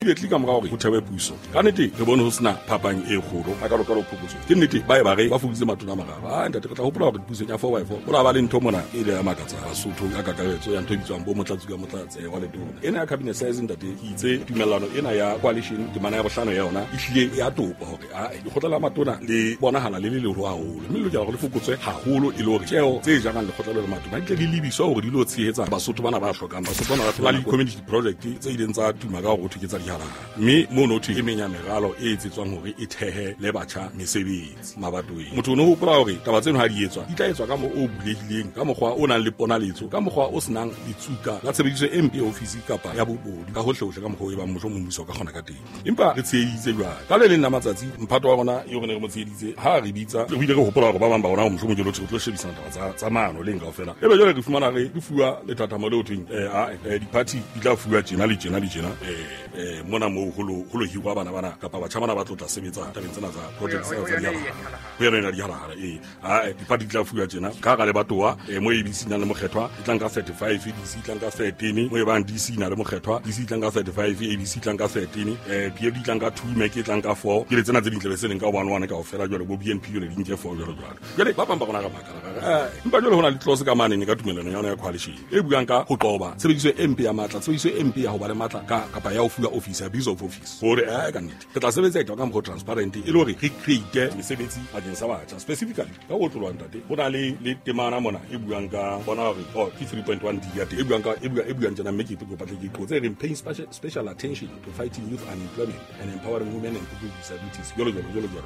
immediately ka morao re ho thewe puso ka nnete re bone ho sena phapang e kgolo a ka lokela phokotso ke nnete ba e ba re ba fuditse matona maraba ntate re tla hopola hore puso ya 4x4 ola ba le ntho mona e le ya makatsa Basotho ka kakaretso ya ntho bitswang bo motlatsuka motlatse wa letona ena ya cabinet size ntate itse tumellano ena ya coalition ke mana ya bohlano ya yona e hlile ya topa hore a di khotla matona le bonahala le le ho haholo mme lo jara go le fokotswe haholo e le hore tjeo tse jang le khotla le matona di le lebiswa hore di lo tshehetsa Basotho bana ba hlokang Basotho bana ba le community project tse ileng tsa tuma ka go thuketsa di hala mme mo no thwe e menya meralo e etsetswang hore e thehe le batjha mesebetsi mabatoi motho no hopola hore taba tseno ha di etswa di tla etswa ka mo o bulehileng ka mokgwa o nang le ponaletso ka mokgwa o senang ditsuka la tshebediso MP office kapa ya bobodu ka hohle hohle ka mokgwa e ba motho mo mmuso ka khona ka teng empa re tsheheditse jwa ka le leng la matsatsi mphato wa rona e rene re mo tsheheditse ha re bitsa re bile re hopola hore ba bang ba rona mo mhlomong jelo tlo shebisana taba tsa mano le nka ofela ebe jole re fumana re fuwa le thatamo le hothweng di party di tla fuwa tjena le tjena mona mo holo hiwa bana kapa batjha bana ba tlotla sebetsa tabeng tsena tsa project tsa ya ho yena di hala di party di tla fuwa tjena ka ga le batoa mo ABC na le mokgethwa di tla nka 35 DC tla nka 13 mo e bang DC na le mokgethwa DC tla nka 35 ABC tla nka 13 PFD tla nka 2 make tla nka 4 ke le tsena tse dintle be se nka 1 ka ofela jwale bo BNP le di nke 4 jwale ba bang ba gona ka makala mpa jwale hona le tlose ka mane ne ka tumelano ya yona ya coalition e buang ka ho qoba tshebediso MP ya matla tshebediso MP ya ho ba le matla kapa ya ho fuwa office ya business office hore ka nnete ke tla sebetsa ka mo transparent e le hore re create mesebetsi bakeng sa batjha specifically ka ho tlolwa ntate bona le temana mona e buang ka bona hore ke 3.1 D ya te e buang jana make it go patle ke tse re paying special attention to fighting youth unemployment and empowering women and people with disabilities jolo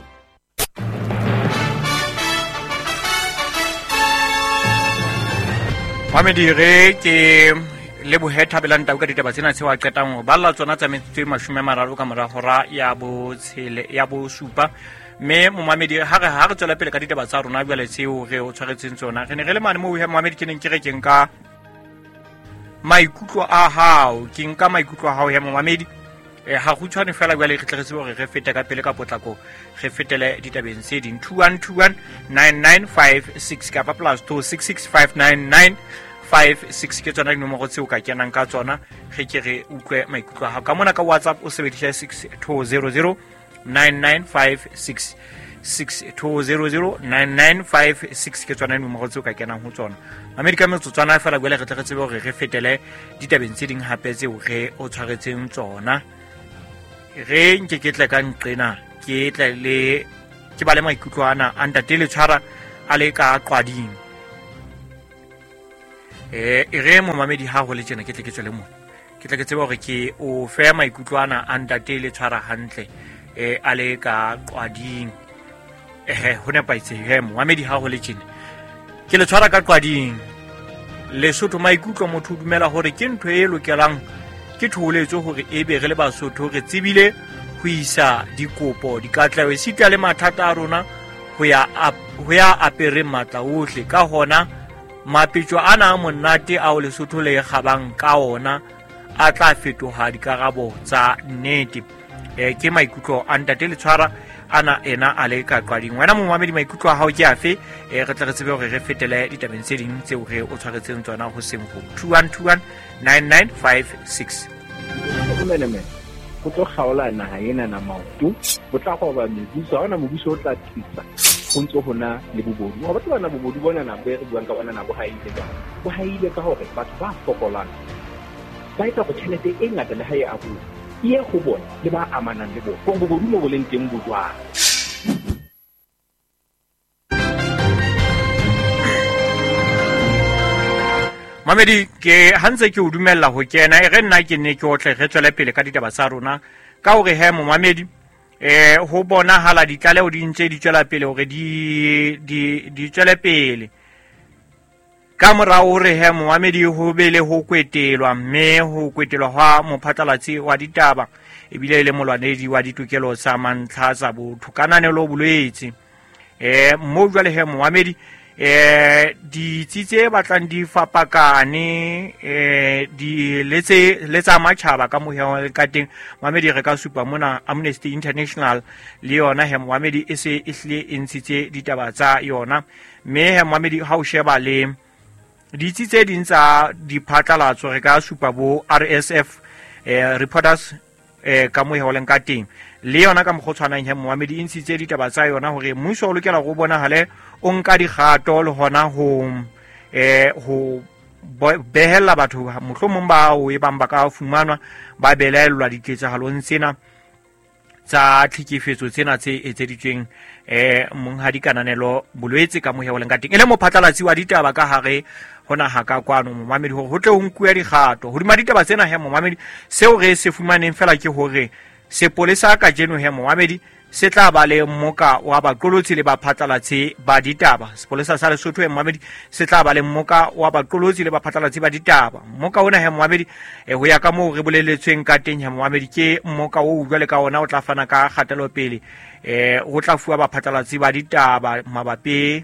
Mamedire ke le bohetha belanta ka ditaba tsena tse wa qetang ho balla tsona tsa metswe 30 ka mora hora ya bo supa me mo Mamedi ha re tswela pele ka ditaba tsa rona bjale tseo re o tshwaretseng tsona re ne re le mane mo Mamedi ke neng ke re ke nka maikutlo a hao ke nka maikutlo a hao ya mo Mamedi ha go tshwane fela bjale re tle re tsebe hore re fete ka pele ka potlako re fetele ditabeng tse ding 2121 9956 ka plus 26659956 ke tsona dinomoro tseo ka kenang ka tsona ge ke re utlwe maikutlo a hao ka mona ka WhatsApp o sebedisa 6200 9956 62009956 ke tsona dinomoro tseo ka kenang ho tsona America metsotswana fela bjale re tle re tsebe hore re fetele ditabeng tse ding hape tseo re o tshwaretseng tsona re nke ke tle ka nqena ke tle le ke ba le maikutlo ana ntate le tshwara a le ka qwading re mo Mamedi ha ho le tjena ke tle ke tswele mo ke tle ke tseba hore ke o fe maikutlo ana ntate le tshwara hantle a le ka qwading ho ne paitse mo Mamedi ha ho le tjena ke le tshwara ka qwading Lesotho maikutlo motho dumela hore ke ntho e lokelang ke tholetso hore ebe re le Basotho re tsebile ho isa dikopo dikatlewe sita le mathata a rona ho ya apere matla ohle ka hona mapetjo ana a monate a o Lesotho le kgabang ka ona a tla fetoha dikarabo tsa nnete ke maikutlo a ntate le tshwara ana ena a le ka qwading wena mo Mamedi maikutlo a hao ke afe re tle re tsebe hore re fetele ditabeng tse ding tseo re o tshwaretseng tsona ho seng ho 2121 9956 go tlo kgaola naha ena na maoto go tla go ba mebuso ha ona mobuso o tla tlisa go ntse go na le bobodu ha batho bana bobodu bona na be re buang ka bona na bo haile ka hore batho ba fokolang ba etsa go tšhelete e ngata le hae a bo ie go bona le ba amanang le bona go bobodu mo boleng teng botwa Mamedi ke hantse ke o dumella ho kena re nna ke ne ke otle re tswele pele ka ditaba tsa rona ka hore he mo Mamedi ho bona hala ditlaleho di ntse di tswela pele hore di tswele pele ka morao hore he mo Mamedi ho bele ho kwetelwa mme ho kwetelwa ha mophatlalatsi wa ditaba ebile le molwanedi wa ditokelo tsa mantlha tsa botho kananelo bolwetse mo jwale he mo Mamedi di tsitse batlang di fapakane di letsa matjhaba ka moheo ka teng Mamedi re ka supa mona Amnesty International le yona he Mamedi e se ehlile e ntshitse ditaba tsa yona mme he Mamedi ha o sheba le di tsitse dintsa diphatlalatso re ka supa bo RSF Reporters ka mo heleng ka teng le yona ka mokgwa tshwanang he Mohamedi intshitse ditaba tsa yona hore mmuso o lokela go bonahale o nka digato le hona ho behella batho mohlomong ba o e bang ba ka fumanwa ba belaelwa diketsahalong tsena tsa tlhekefetso tsena tse etseditsweng monghadi kananelo bolwetse ka mo heleng ka teng ele mophatlalatsi wa ditaba ka hare hona ha ka kwano Mohamedi hore ho tle ho nkuya digato hodima ditaba tsena he Mohamedi seo re se fumaneng fela ke hore sepolesa ka jeno he Mohamedi se tla ba le mmoka wa baqolotsi le baphatlalatsi ba ditaba sepolesa sa Lesotho he Mohamedi se tla ba le mmoka wa baqolotsi le baphatlalatsi ba ditaba mmoka ona he Mohamedi ho ya ka moo re boleletsweng ka teng he Mohamedi ke mmoka o jwale ka ona o tla fana ka kgatelopele ho tla fuwa baphatlalatsi ba ditaba mabapi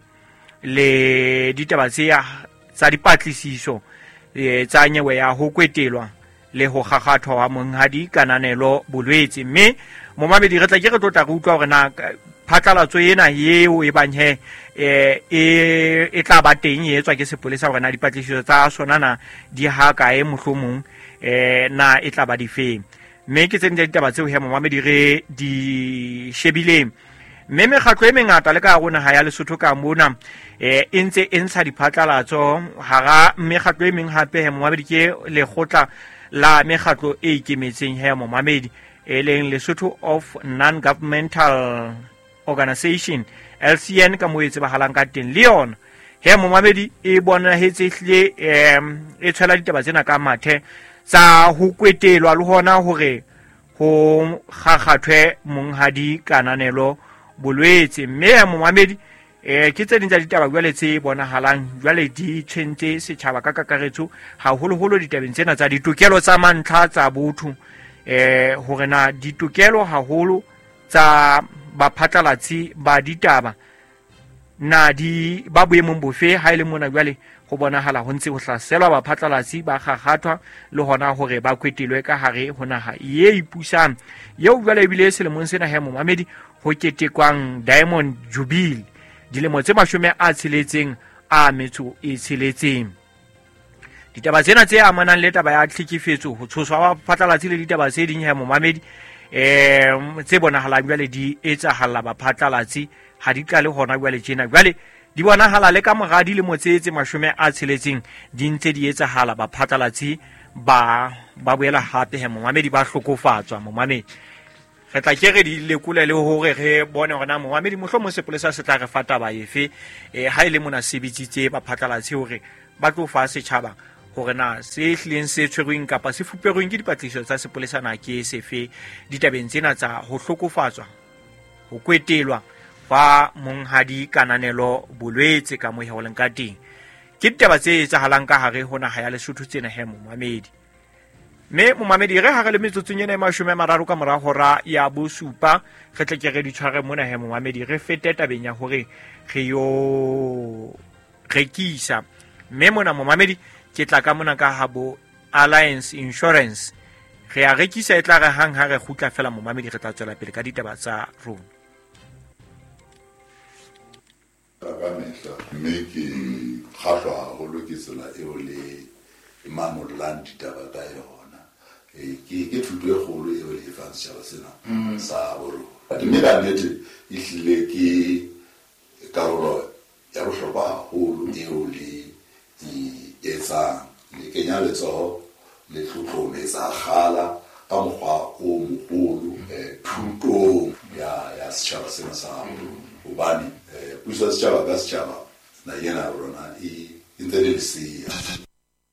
le ditaba tsa dipatlisiso tsa nyewe ya ho kwetelwa le ho gagathwa wa monghadi kananelo bolwetse mme Mohamedi re tla ke re tlotla re utlwa hore na phatlalatso ena yeo e bang he e tla ba teng e etswa ke sepolesa hore na dipatlisiso tsa sona na di ha kae mohlomong na e tla ba di feng mme ke tsene ditaba tseo he Mohamedi re di shebileng mme mekgatlo e mengata le ka rona ha ya Lesotho ka mona e ntse e ntsha diphatlalatso hara mekgatlo e meng hape he Mohamedi ke lekgotla la mekgatlo e ikemetseng he Mohamedi e leng Lesotho of Non-Governmental Organization LCN ka mo e tsebahalang ka teng le yona he Mohamedi e bonahetse hle e tshwela ditaba tsena ka mathe tsa ho kwetelwa le hona hore ho gagathwe monghadi kananelo bolwetse mme he Mohamedi ke tse ding tsa ditaba jwale tse bonahalang jwale di tshwentse setjhaba ka kakaretso haholoholo ditabeng tsena tsa ditokelo tsa mantlha tsa botho hore na ditokelo haholo tsa baphatlalatsi ba ditaba na di ba boemong bofe ha ile mona jwale go bonahala ho ntse ho hlaselwa baphatlalatsi ba gagathwa le hona hore ba kwetelwe ka hare ho naha ye ipusang yeo jwale ebile selemong sena he Mohamedi ho ketekwang Diamond Jubilee dilemo tse 60 a metso e tsheletseng ditaba tsena tse amanang le taba ya tlhekefetso ho tshoswa ba phatlalatsi le ditaba tse ding he Mohamedi tse bonahalang jwale di etsahala baphatlalatsi ha di tla le hona jwale tjena jwale di bonahala le ka moradi le motsetse 60 di ntse di etsahala baphatlalatsi ba boela hape he Mohamedi ba hlokofatswa Mohamedi re tla ke re di lekule le hore re bone hore na Mohamedi mohlomong sepolesa se tla re fa taba efe ha ile mona sebetsitse baphatlalatsi hore ba tlo fa setjhaba hore na se hlileng se tshwerweng kapa se fuperweng ke dipatlisiso tsa sepolesa na ke sefe ditabeng tsena tsa ho hlokofatswa ho kwetelwa ba monghadi kananelo bolwetse ka mo heleng ka teng ke ditaba tse etsahalang ka hare hona ha ya Lesotho tsena he Mohamedi mme Mohamedi re hare le metsotsong ena e 30 ka mora hora ya bosupa re tle ke re di tshware mona he Mohamedi re fete tabeng ya hore re yo rekisa mme mona Mohamedi ke tla ka mona ka habo Alliance Insurance re a rekisa e tla re hang ha re khutla fela Mohamedi re tla tswela pele ka ditaba tsa rona mme ke kgahlwa haholo ke tsela eo le mamollang ditaba ka yona ke thuto e kgolo eo le fang setjhaba sena sa bo rona mme ka nnete e hlile ke karolo ya bohlokwa haholo eo le etsang le kenya letsoho le tlhotlhometsa kgala ka mokgwa o moholo thutong ya setjhaba sena sa rona hobane puso ya setjhaba ka setjhaba na yena rona e ntse le siya